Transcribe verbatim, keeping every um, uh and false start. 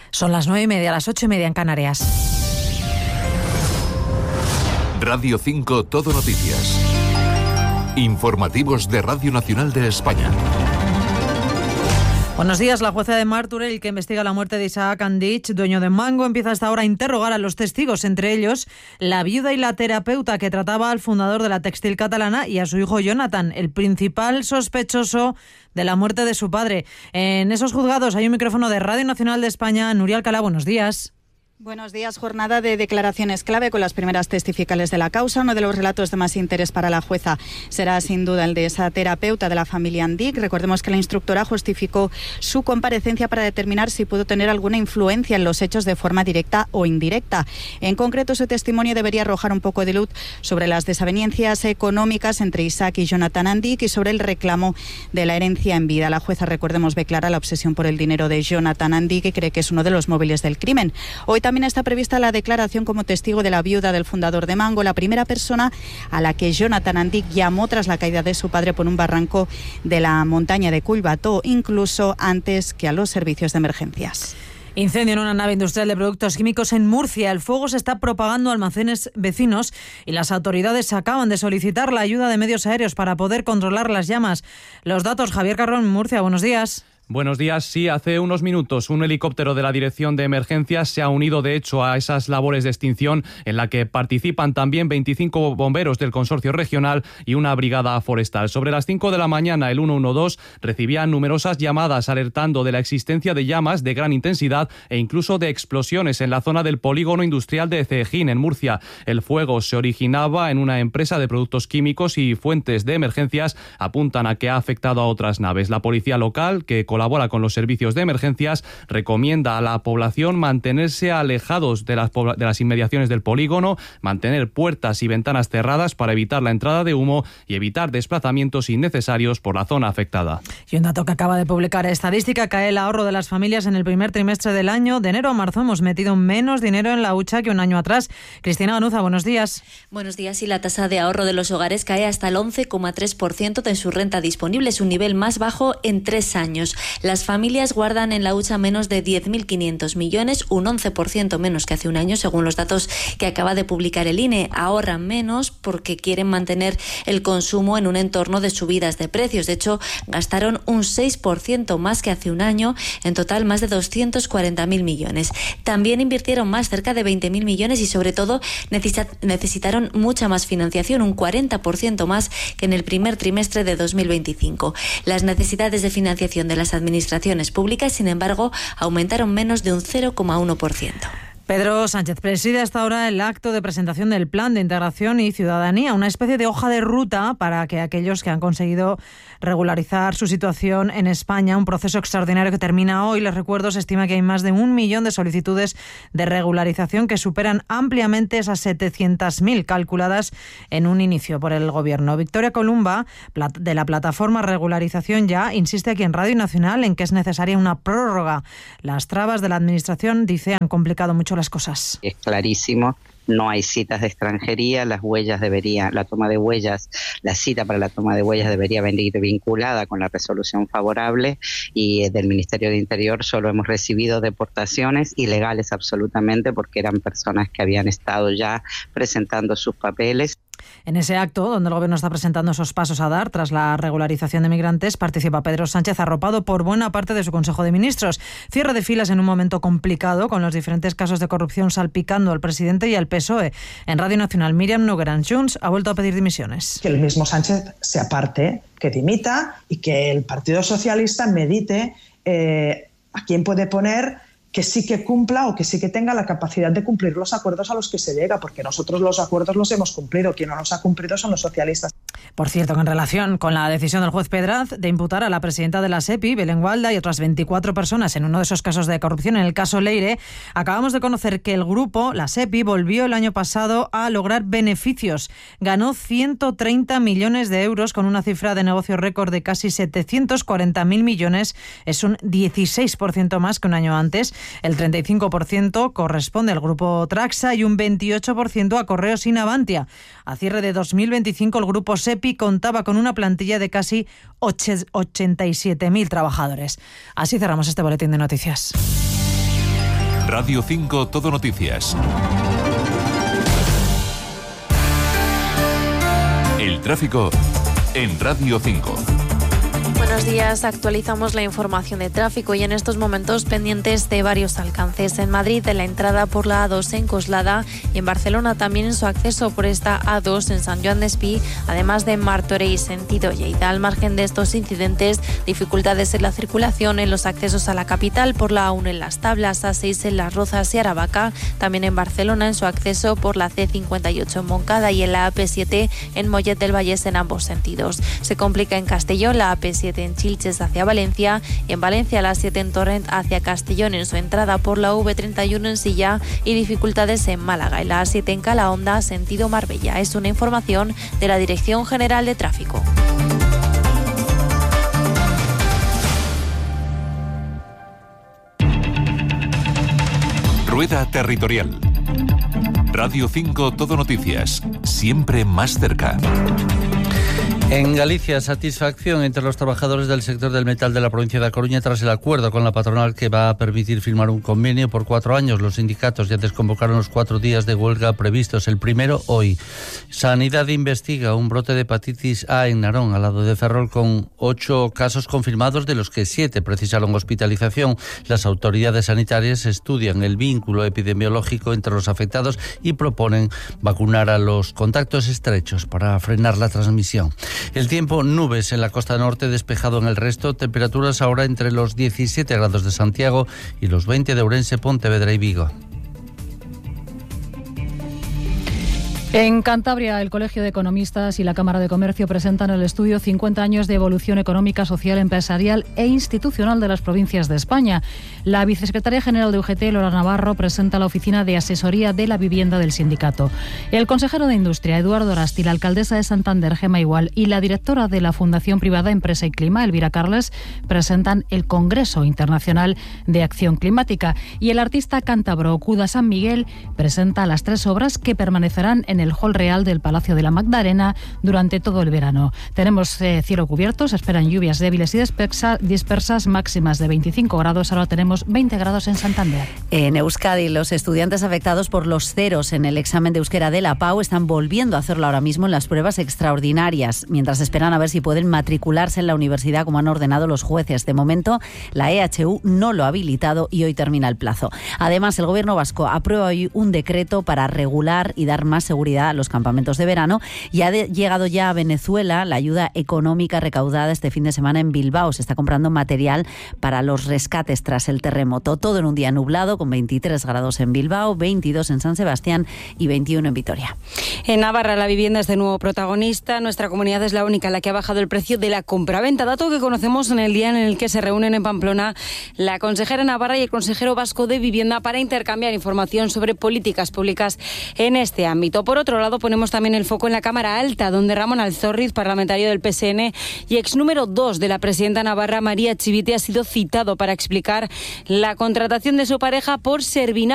Son las nueve y media, las ocho y media en Canarias. Radio cinco Todo Noticias. Informativos de Radio Nacional de España. Buenos días. La jueza de Martorell, que investiga la muerte de Isaac Andich, dueño de Mango, empieza hasta ahora a interrogar a los testigos, entre ellos la viuda y la terapeuta que trataba al fundador de la textil catalana y a su hijo Jonathan, el principal sospechoso de la muerte de su padre. En esos juzgados hay un micrófono de Radio Nacional de España. Nuria Alcalá, buenos días. Buenos días. Jornada de declaraciones clave con las primeras testificales de la causa. Uno de los relatos de más interés para la jueza será sin duda el de esa terapeuta de la familia Andich. Recordemos que la instructora justificó su comparecencia para determinar si pudo tener alguna influencia en los hechos de forma directa o indirecta. En concreto, su testimonio debería arrojar un poco de luz sobre las desavenencias económicas entre Isaac y Jonathan Andich y sobre el reclamo de la herencia en vida. La jueza, recordemos, ve clara la obsesión por el dinero de Jonathan Andich y cree que es uno de los móviles del crimen. Hoy también está prevista la declaración como testigo de la viuda del fundador de Mango, la primera persona a la que Jonathan Andich llamó tras la caída de su padre por un barranco de la montaña de Collbató, incluso antes que a los servicios de emergencias. Incendio en una nave industrial de productos químicos en Murcia. El fuego se está propagando a almacenes vecinos y las autoridades acaban de solicitar la ayuda de medios aéreos para poder controlar las llamas. Los datos, Javier Carrón, Murcia, buenos días. Buenos días. Sí, hace unos minutos un helicóptero de la Dirección de Emergencias se ha unido, de hecho, a esas labores de extinción en la que participan también veinticinco bomberos del consorcio regional y una brigada forestal. Sobre las cinco de la mañana, el ciento doce recibía numerosas llamadas alertando de la existencia de llamas de gran intensidad e incluso de explosiones en la zona del polígono industrial de Cejín, en Murcia. El fuego se originaba en una empresa de productos químicos y fuentes de emergencias apuntan a que ha afectado a otras naves. La policía local, que colabora con los servicios de emergencias, recomienda a la población mantenerse alejados de las, de las inmediaciones del polígono, mantener puertas y ventanas cerradas para evitar la entrada de humo y evitar desplazamientos innecesarios por la zona afectada. Y un dato que acaba de publicar Estadística, cae el ahorro de las familias en el primer trimestre del año. De enero a marzo hemos metido menos dinero en la hucha que un año atrás. Cristina Ganuza, buenos días. Buenos días. Y la tasa de ahorro de los hogares cae hasta el once coma tres por ciento de su renta disponible, es un nivel más bajo en tres años. Las familias guardan en la hucha menos de diez mil quinientos millones, un once por ciento menos que hace un año, según los datos que acaba de publicar el I N E. Ahorran menos porque quieren mantener el consumo en un entorno de subidas de precios. De hecho, gastaron un seis por ciento más que hace un año, en total más de doscientos cuarenta mil millones. También invirtieron más, cerca de veinte mil millones, y sobre todo necesitaron mucha más financiación, un cuarenta por ciento más que en el primer trimestre de dos mil veinticinco. Las necesidades de financiación de las administraciones públicas, sin embargo, aumentaron menos de un cero coma uno por ciento. Pedro Sánchez preside hasta ahora el acto de presentación del Plan de Integración y Ciudadanía, una especie de hoja de ruta para que aquellos que han conseguido regularizar su situación en España, un proceso extraordinario que termina hoy. Les recuerdo, se estima que hay más de un millón de solicitudes de regularización que superan ampliamente esas setecientas mil calculadas en un inicio por el Gobierno. Victoria Columba, de la plataforma Regularización Ya, insiste aquí en Radio Nacional en que es necesaria una prórroga. Las trabas de la Administración, dice, han complicado mucho las cosas. Es clarísimo, no hay citas de extranjería, las huellas deberían, la toma de huellas, la cita para la toma de huellas debería venir vinculada con la resolución favorable, y del Ministerio de Interior solo hemos recibido deportaciones ilegales absolutamente, porque eran personas que habían estado ya presentando sus papeles. En ese acto, donde el Gobierno está presentando esos pasos a dar tras la regularización de migrantes, participa Pedro Sánchez, arropado por buena parte de su Consejo de Ministros. Cierre de filas en un momento complicado, con los diferentes casos de corrupción salpicando al presidente y al P S O E. En Radio Nacional, Míriam Nogueran Junts ha vuelto a pedir dimisiones. Que el mismo Sánchez se aparte, que dimita, y que el Partido Socialista medite eh, a quién puede poner que sí que cumpla o que sí que tenga la capacidad de cumplir los acuerdos a los que se llega, porque nosotros los acuerdos los hemos cumplido, quien no los ha cumplido son los socialistas. Por cierto, que en relación con la decisión del juez Pedraz de imputar a la presidenta de la SEPI, Belén Gualda, y otras veinticuatro personas en uno de esos casos de corrupción, en el caso Leire, acabamos de conocer que el grupo, la SEPI, volvió el año pasado a lograr beneficios. Ganó ciento treinta millones de euros con una cifra de negocio récord de casi setecientos cuarenta mil millones. Es un dieciséis por ciento más que un año antes. El treinta y cinco por ciento corresponde al grupo Traxa y un veintiocho por ciento a Correos y Navantia. A cierre de dos mil veinticinco, el grupo SEPI contaba con una plantilla de casi ochenta y siete mil trabajadores. Así cerramos este boletín de noticias. Radio cinco Todo Noticias. El tráfico en Radio cinco. Buenos días, actualizamos la información de tráfico y en estos momentos pendientes de varios alcances. En Madrid, en la entrada por la A dos en Coslada y en Barcelona también en su acceso por esta A dos en Sant Joan d'Espí, además de Martorell sentido Lleida. Al margen de estos incidentes, dificultades en la circulación en los accesos a la capital por la A uno en Las Tablas, A seis en Las Rozas y Aravaca, también en Barcelona en su acceso por la C cincuenta y ocho en Montcada y en la A P siete en Mollet del Vallès en ambos sentidos. Se complica en Castellón la A P siete en Chilches hacia Valencia y en Valencia la siete en Torrent hacia Castellón en su entrada por la V treinta y uno en Silla y dificultades en Málaga y la A siete en Calahonda sentido Marbella. Es una información de la Dirección General de Tráfico. Rueda Territorial. Radio cinco Todo Noticias. Siempre más cerca. En Galicia, satisfacción entre los trabajadores del sector del metal de la provincia de A Coruña tras el acuerdo con la patronal que va a permitir firmar un convenio por cuatro años. Los sindicatos ya desconvocaron los cuatro días de huelga previstos. El primero hoy. Sanidad investiga un brote de hepatitis A en Narón, al lado de Ferrol, con ocho casos confirmados, de los que siete precisaron hospitalización. Las autoridades sanitarias estudian el vínculo epidemiológico entre los afectados y proponen vacunar a los contactos estrechos para frenar la transmisión. El tiempo, nubes en la costa norte, despejado en el resto, temperaturas ahora entre los diecisiete grados de Santiago y los veinte de Ourense, Pontevedra y Vigo. En Cantabria, el Colegio de Economistas y la Cámara de Comercio presentan el estudio cincuenta años de evolución económica, social, empresarial e institucional de las provincias de España. La vicesecretaria general de U G T, Lola Navarro, presenta la oficina de asesoría de la vivienda del sindicato. El consejero de Industria, Eduardo Orasti, la alcaldesa de Santander, Gemma Igual, y la directora de la Fundación Privada Empresa y Clima, Elvira Carles, presentan el Congreso Internacional de Acción Climática. Y el artista cántabro Cuda San Miguel presenta las tres obras que permanecerán en el el Hall Real del Palacio de la Magdalena durante todo el verano. Tenemos eh, cielo cubierto, se esperan lluvias débiles y dispersa, dispersas, máximas de veinticinco grados. Ahora tenemos veinte grados en Santander. En Euskadi, los estudiantes afectados por los ceros en el examen de euskera de la PAU están volviendo a hacerlo ahora mismo en las pruebas extraordinarias, mientras esperan a ver si pueden matricularse en la universidad como han ordenado los jueces. De momento, la E H U no lo ha habilitado y hoy termina el plazo. Además, el Gobierno vasco aprueba hoy un decreto para regular y dar más seguridad a los campamentos de verano y ha de, llegado ya a Venezuela la ayuda económica recaudada este fin de semana en Bilbao. Se está comprando material para los rescates tras el terremoto. Todo en un día nublado con veintitrés grados en Bilbao, veintidós en San Sebastián y veintiuno en Vitoria. En Navarra la vivienda es de nuevo protagonista. Nuestra comunidad es la única en la que ha bajado el precio de la compraventa, dato que conocemos en el día en el que se reúnen en Pamplona la consejera navarra y el consejero vasco de vivienda para intercambiar información sobre políticas públicas en este ámbito. Por otro lado, ponemos también el foco en la Cámara Alta, donde Ramón Alzorriz, parlamentario del P S N y ex número dos de la presidenta navarra, María Chivite, ha sido citado para explicar la contratación de su pareja por Servina